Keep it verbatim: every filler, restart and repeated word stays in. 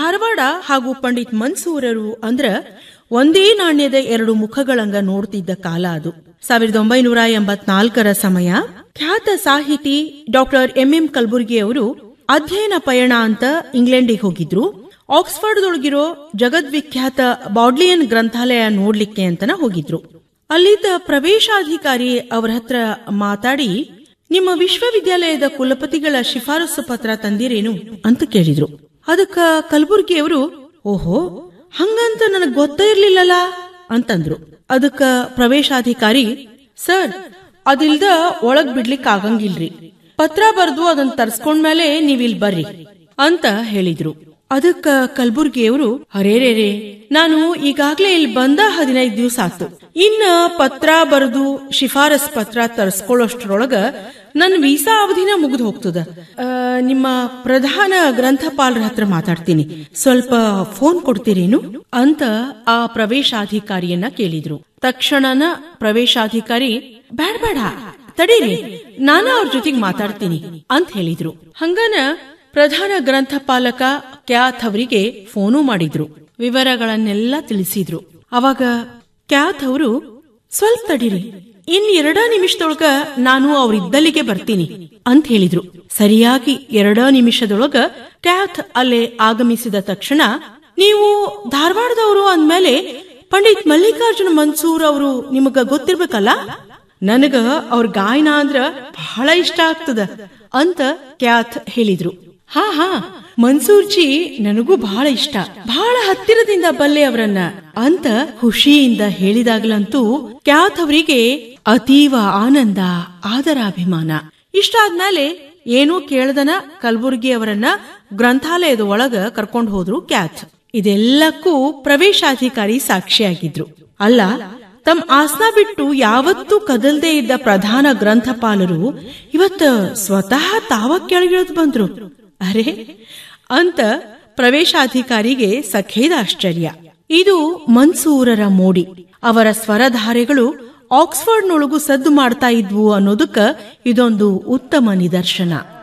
ಧಾರವಾಡ ಹಾಗೂ ಪಂಡಿತ್ ಮನ್ಸೂರರು ಅಂದ್ರ ಒಂದೇ ನಾಣ್ಯದ ಎರಡು ಮುಖಗಳಂಗ ನೋಡ್ತಿದ್ದ ಕಾಲ ಅದು. ಸಾವಿರದ ಒಂಬೈನೂರ ಎಂಬತ್ನಾಲ್ಕರ ಸಮಯ ಖ್ಯಾತ ಸಾಹಿತಿ ಡಾಕ್ಟರ್ ಎಂ ಎಂ ಕಲಬುರ್ಗಿ ಅವರು ಅಧ್ಯಯನ ಪಯಣ ಅಂತ ಇಂಗ್ಲೆಂಡಿಗೆ ಹೋಗಿದ್ರು. ಆಕ್ಸ್ಫರ್ಡ್ದೊಳಗಿರೋ ಜಗದ್ವಿಖ್ಯಾತ ಬೌಡ್ಲಿಯನ್ ಗ್ರಂಥಾಲಯ ನೋಡ್ಲಿಕ್ಕೆ ಅಂತನ ಹೋಗಿದ್ರು. ಅಲ್ಲಿದ್ದ ಪ್ರವೇಶಾಧಿಕಾರಿ ಅವರ ಹತ್ರ ಮಾತಾಡಿ, ನಿಮ್ಮ ವಿಶ್ವವಿದ್ಯಾಲಯದ ಕುಲಪತಿಗಳ ಶಿಫಾರಸು ಪತ್ರ ತಂದಿರೇನು ಅಂತ ಕೇಳಿದ್ರು. ಅದಕ್ಕ ಕಲಬುರ್ಗಿ ಅವರು, ಓಹೋ ಹಂಗಂತ ನನಗ್ ಗೊತ್ತೇ ಇರ್ಲಿಲ್ಲಲ್ಲ ಅಂತಂದ್ರು. ಅದಕ್ಕ ಪ್ರವೇಶಾಧಿಕಾರಿ, ಸರ್ ಅದಿಲ್ದ ಒಳಗ್ ಬಿಡ್ಲಿಕ್ ಆಗಂಗಿಲ್ರಿ, ಪತ್ರ ಬರ್ದು ಅದನ್ನ ತರ್ಸ್ಕೊಂಡ್ಮೇಲೆ ನೀವಿಲ್ ಬರ್ರಿ ಅಂತ ಹೇಳಿದ್ರು. ಅದಕ್ಕ ಕಲಬುರ್ಗಿಯವರು, ಅರೇರೇರೆ ನಾನು ಈಗಾಗ್ಲೇ ಇಲ್ಲಿ ಬಂದ ಹದಿನೈದು ದಿವಸ ಆತು, ಇನ್ನ ಪತ್ರ ಬರೆದು ಶಿಫಾರಸ್ ಪತ್ರ ತರ್ಸ್ಕೊಳ್ಳೋಷ್ಟ್ರೊಳಗ ನನ್ ವೀಸಾ ಅವಧಿನ ಮುಗಿದು ಹೋಗ್ತದ. ನಿಮ್ಮ ಪ್ರಧಾನ ಗ್ರಂಥಪಾಲರ ಹತ್ರ ಮಾತಾಡ್ತೀನಿ, ಸ್ವಲ್ಪ ಫೋನ್ ಕೊಡ್ತೀರೇನು ಅಂತ ಆ ಪ್ರವೇಶಾಧಿಕಾರಿಯನ್ನ ಕೇಳಿದ್ರು. ತಕ್ಷಣನ ಪ್ರವೇಶಾಧಿಕಾರಿ, ಬೇಡ ಬೇಡ ತಡೀರಿ, ನಾನು ಅವ್ರ ಜೊತೆಗೆ ಮಾತಾಡ್ತೀನಿ ಅಂತ ಹೇಳಿದ್ರು. ಹಂಗನ ಪ್ರಧಾನ ಗ್ರಂಥಪಾಲಕ ಕ್ಯಾಥ್ ಅವರಿಗೆ ಫೋನು ಮಾಡಿದ್ರು, ವಿವರಗಳನ್ನೆಲ್ಲ ತಿಳಿಸಿದ್ರು. ಅವಾಗ ಕ್ಯಾಥ್ ಅವರು, ಸ್ವಲ್ಪ ತಡೀರಿ, ಇನ್ ಎರಡ ನಿಮಿಷದೊಳಗ ನಾನು ಅವ್ರಿದ್ದಲ್ಲಿಗೆ ಬರ್ತೀನಿ ಅಂತ ಹೇಳಿದ್ರು. ಸರಿಯಾಗಿ ಎರಡ ನಿಮಿಷದೊಳಗ ಕ್ಯಾಥ್ ಅಲ್ಲೇ ಆಗಮಿಸಿದ ತಕ್ಷಣ, ನೀವು ಧಾರವಾಡದವರು ಅಂದ್ಮೇಲೆ ಪಂಡಿತ್ ಮಲ್ಲಿಕಾರ್ಜುನ ಮನ್ಸೂರ್ ಅವರು ನಿಮಗ ಗೊತ್ತಿರ್ಬೇಕಲ್ಲ, ನನಗ ಅವ್ರ ಗಾಯನ ಅಂದ್ರ ಬಹಳ ಇಷ್ಟ ಆಗ್ತದ ಅಂತ ಕ್ಯಾಥ್ ಹೇಳಿದ್ರು. ಹಾ ಹಾ ಮನ್ಸೂರ್ಜಿ ನನಗೂ ಬಹಳ ಇಷ್ಟ, ಬಹಳ ಹತ್ತಿರದಿಂದ ಬಲ್ಲೆ ಅವರನ್ನ ಅಂತ ಖುಷಿಯಿಂದ ಹೇಳಿದಾಗ್ಲಂತೂ ಕ್ಯಾಥ್ ಅವರಿಗೆ ಅತೀವ ಆನಂದ, ಆದರಾಭಿಮಾನ. ಇಷ್ಟಾದ್ಮೇಲೆ ಏನೂ ಕೇಳದನ ಕಲಬುರ್ಗಿ ಅವರನ್ನ ಗ್ರಂಥಾಲಯದ ಒಳಗ ಕರ್ಕೊಂಡು ಹೋದ್ರು ಕ್ಯಾಥ್. ಇದೆಲ್ಲಕ್ಕೂ ಪ್ರವೇಶಾಧಿಕಾರಿ ಸಾಕ್ಷಿಯಾಗಿದ್ರು. ಅಲ್ಲ, ತಮ್ಮ ಆಸನ ಬಿಟ್ಟು ಯಾವತ್ತೂ ಕದಲ್ದೇ ಇದ್ದ ಪ್ರಧಾನ ಗ್ರಂಥಪಾಲರು ಇವತ್ತ ಸ್ವತಃ ತಾವ ಕೆಳಗಿಳಿದು ಬಂದ್ರು. ಅರೆ ಅಂತ ಪ್ರವೇಶಾಧಿಕಾರಿಗೆ ಸಖೇದ ಆಶ್ಚರ್ಯ. ಇದು ಮನ್ಸೂರರ ಮೋಡಿ. ಅವರ ಸ್ವರಧಾರೆಗಳು ಆಕ್ಸ್ಫರ್ಡ್ನೊಳಗೂ ಸದ್ದು ಮಾಡ್ತಾ ಇದ್ವು ಅನ್ನೋದಕ್ಕ ಇದೊಂದು ಉತ್ತಮ ನಿದರ್ಶನ.